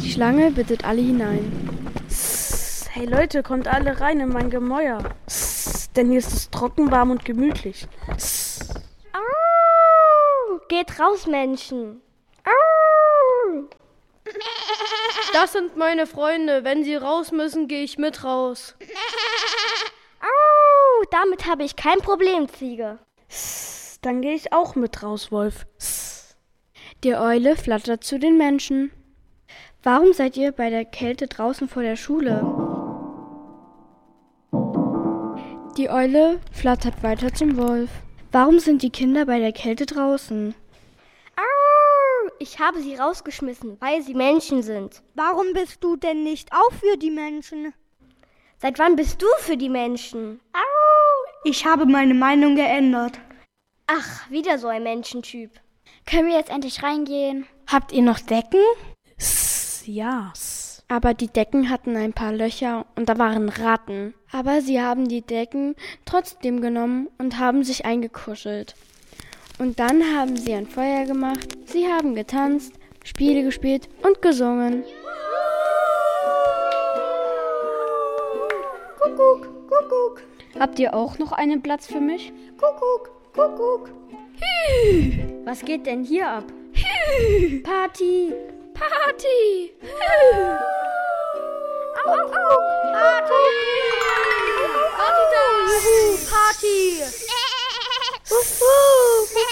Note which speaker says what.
Speaker 1: Die Schlange bittet alle hinein. Hey Leute, kommt alle rein in mein Gemäuer. Denn hier ist es trocken, warm und gemütlich.
Speaker 2: Geht raus, Menschen. Au!
Speaker 3: Das sind meine Freunde. Wenn sie raus müssen, gehe ich mit raus.
Speaker 2: Au! Damit habe ich kein Problem, Ziege.
Speaker 1: Dann gehe ich auch mit raus, Wolf.
Speaker 4: Die Eule flattert zu den Menschen. Warum seid ihr bei der Kälte draußen vor der Schule? Die Eule flattert weiter zum Wolf. Warum sind die Kinder bei der Kälte draußen?
Speaker 2: Au! Ich habe sie rausgeschmissen, weil sie Menschen sind.
Speaker 5: Warum bist du denn nicht auch für die Menschen?
Speaker 2: Seit wann bist du für die Menschen?
Speaker 5: Au! Ich habe meine Meinung geändert.
Speaker 2: Ach, wieder so ein Menschentyp.
Speaker 6: Können wir jetzt endlich reingehen?
Speaker 4: Habt ihr noch Decken?
Speaker 1: Ja.
Speaker 4: Aber die Decken hatten ein paar Löcher und da waren Ratten. Aber sie haben die Decken trotzdem genommen und haben sich eingekuschelt. Und dann haben sie ein Feuer gemacht, sie haben getanzt, Spiele gespielt und gesungen.
Speaker 5: Kuckuck, Kuckuck.
Speaker 4: Habt ihr auch noch einen Platz für mich?
Speaker 5: Kuckuck, Kuckuck.
Speaker 2: Was geht denn hier ab?
Speaker 4: Party!
Speaker 3: Party!
Speaker 5: Au, au, au.
Speaker 3: Party! Party da! Party!